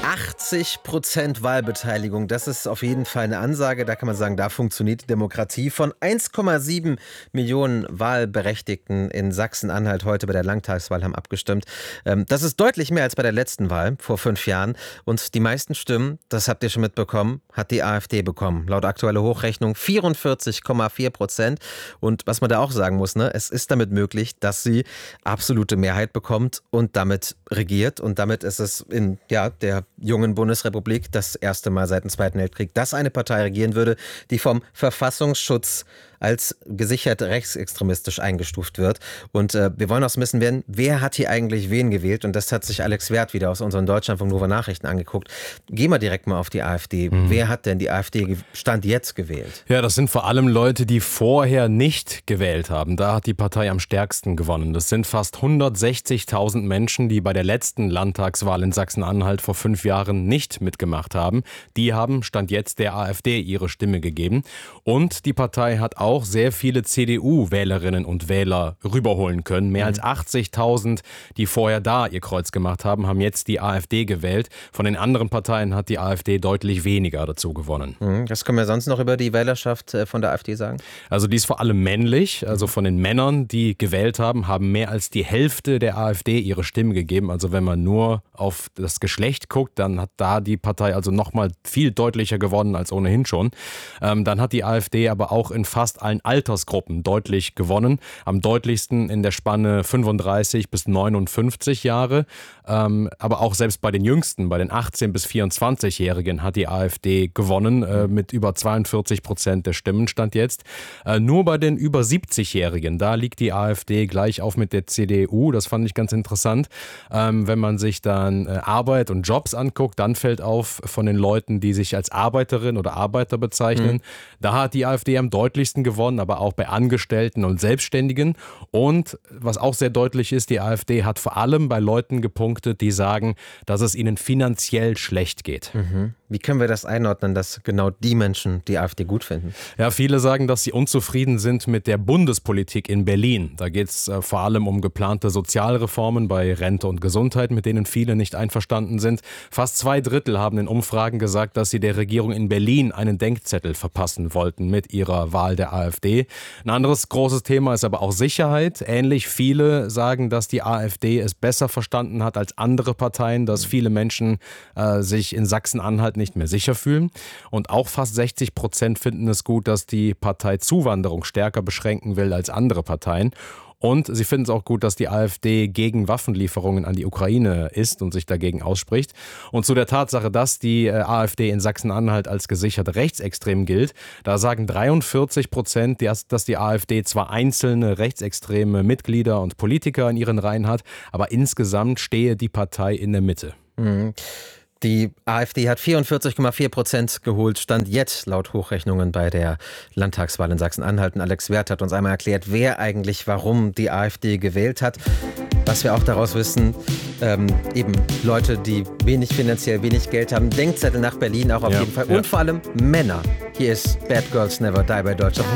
80% Wahlbeteiligung, das ist auf jeden Fall eine Ansage. Da kann man sagen, da funktioniert die Demokratie. Von 1,7 Millionen Wahlberechtigten in Sachsen-Anhalt heute bei der Landtagswahl haben abgestimmt. Das ist deutlich mehr als bei der letzten Wahl vor 5 Jahren. Und die meisten Stimmen, das habt ihr schon mitbekommen, hat die AfD bekommen. Laut aktueller Hochrechnung 44,4%. Und was man da auch sagen muss, ne, es ist damit möglich, dass sie absolute Mehrheit bekommt und damit regiert. Und damit ist es in der jungen Bundesrepublik das erste Mal seit dem Zweiten Weltkrieg, dass eine Partei regieren würde, die vom Verfassungsschutz als gesichert rechtsextremistisch eingestuft wird. Und wir wollen auch wissen werden, wer hat hier eigentlich wen gewählt? Und das hat sich Alex Werth wieder aus unseren Deutschlandfunk Nova Nachrichten angeguckt. Gehen wir direkt mal auf die AfD. Wer hat denn die AfD Stand jetzt gewählt? Ja, das sind vor allem Leute, die vorher nicht gewählt haben. Da hat die Partei am stärksten gewonnen. Das sind fast 160.000 Menschen, die bei der letzten Landtagswahl in Sachsen-Anhalt vor 5 Jahren nicht mitgemacht haben. Die haben Stand jetzt der AfD ihre Stimme gegeben. Und die Partei hat auch sehr viele CDU-Wählerinnen und Wähler rüberholen können. Mehr als 80.000, die vorher da ihr Kreuz gemacht haben, haben jetzt die AfD gewählt. Von den anderen Parteien hat die AfD deutlich weniger dazu gewonnen. Was können wir sonst noch über die Wählerschaft von der AfD sagen? Also die ist vor allem männlich. Also von den Männern, die gewählt haben, haben mehr als die Hälfte der AfD ihre Stimme gegeben. Also wenn man nur auf das Geschlecht guckt, dann hat da die Partei also nochmal viel deutlicher gewonnen als ohnehin schon. Dann hat die AfD aber auch in fast allen Altersgruppen deutlich gewonnen. Am deutlichsten in der Spanne 35 bis 59 Jahre. Aber auch selbst bei den Jüngsten, bei den 18- bis 24-Jährigen hat die AfD gewonnen mit über 42% der Stimmen stand jetzt. Nur bei den über 70-Jährigen, da liegt die AfD gleich auf mit der CDU. Das fand ich ganz interessant. Wenn man sich dann Arbeit und Jobs anguckt, dann fällt auf von den Leuten, die sich als Arbeiterin oder Arbeiter bezeichnen. Da hat die AfD am deutlichsten gewonnen, aber auch bei Angestellten und Selbstständigen. Und was auch sehr deutlich ist, die AfD hat vor allem bei Leuten gepunktet, die sagen, dass es ihnen finanziell schlecht geht. Wie können wir das einordnen, dass genau die Menschen die AfD gut finden? Ja, viele sagen, dass sie unzufrieden sind mit der Bundespolitik in Berlin. Da geht es vor allem um geplante Sozialreformen bei Rente und Gesundheit, mit denen viele nicht einverstanden sind. Fast 2/3 haben in Umfragen gesagt, dass sie der Regierung in Berlin einen Denkzettel verpassen wollten mit ihrer Wahl der AfD. Ein anderes großes Thema ist aber auch Sicherheit. Ähnlich viele sagen, dass die AfD es besser verstanden hat als andere Parteien, dass viele Menschen sich in Sachsen-Anhalt nicht mehr sicher fühlen. Und auch fast 60% finden es gut, dass die Partei Zuwanderung stärker beschränken will als andere Parteien. Und sie finden es auch gut, dass die AfD gegen Waffenlieferungen an die Ukraine ist und sich dagegen ausspricht. Und zu der Tatsache, dass die AfD in Sachsen-Anhalt als gesichert rechtsextrem gilt, da sagen 43%, dass die AfD zwar einzelne rechtsextreme Mitglieder und Politiker in ihren Reihen hat, aber insgesamt stehe die Partei in der Mitte. Die AfD hat 44,4% geholt, stand jetzt laut Hochrechnungen bei der Landtagswahl in Sachsen-Anhalt. Und Alex Werth hat uns einmal erklärt, wer eigentlich warum die AfD gewählt hat. Was wir auch daraus wissen, eben Leute, die finanziell wenig Geld haben, Denkzettel nach Berlin auch auf jeden Fall. Und vor allem Männer. Hier ist Bad Girls Never Die bei Deutschland.